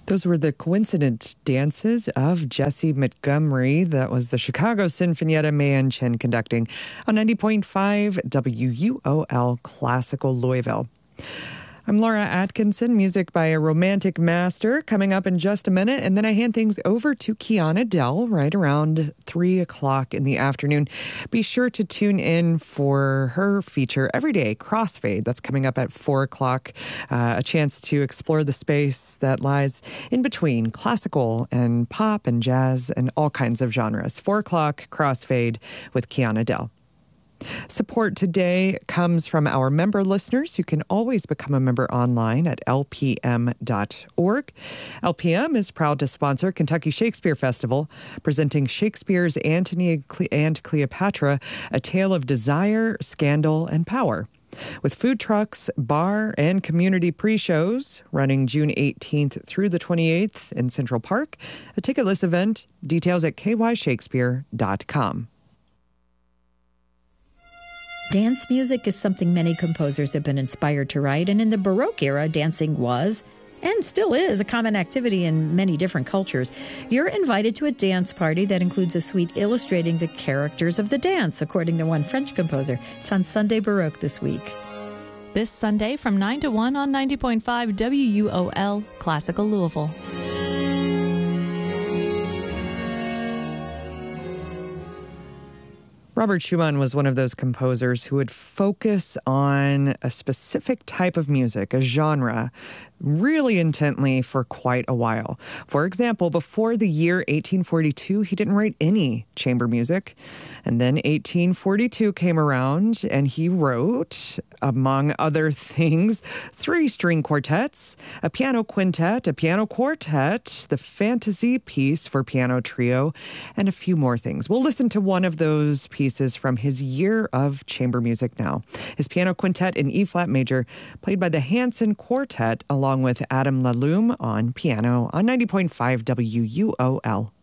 Those were the coincident dances of Jessie Montgomery. That was the Chicago Sinfonietta Mayan Chen conducting on 90.5 WUOL Classical Louisville. I'm Laura Atkinson, music by a romantic master, coming up in just a minute. And then I hand things over to Kiana Dell right around 3 o'clock in the afternoon. Be sure to tune in for her feature, Everyday Crossfade. That's coming up at 4 o'clock. A chance to explore the space that lies in between classical and pop and jazz and all kinds of genres. 4 o'clock, Crossfade with Kiana Dell. Support today comes from our member listeners. You can always become a member online at lpm.org. LPM is proud to sponsor Kentucky Shakespeare Festival, presenting Shakespeare's Antony and Cleopatra, a tale of desire, scandal, and power. With food trucks, bar, and community pre-shows running June 18th through the 28th in Central Park. A ticketless event, details at kyshakespeare.com. Dance music is something many composers have been inspired to write, and in the Baroque era, dancing was, and still is, a common activity in many different cultures. You're invited to a dance party that includes a suite illustrating the characters of the dance, according to one French composer. It's on Sunday Baroque this week. This Sunday from 9 to 1 on 90.5 WUOL Classical Louisville. Robert Schumann was one of those composers who would focus on a specific type of music, a genre, really intently for quite a while. For example, before the year 1842, he didn't write any chamber music. And then 1842 came around and he wrote, among other things, 3 string quartets, a piano quintet, a piano quartet, the fantasy piece for piano trio, and a few more things. We'll listen to one of those pieces from his year of chamber music now. His piano quintet in E-flat major, played by the Hanson Quartet, along with Adam Lallume on piano on 90.5 WUOL.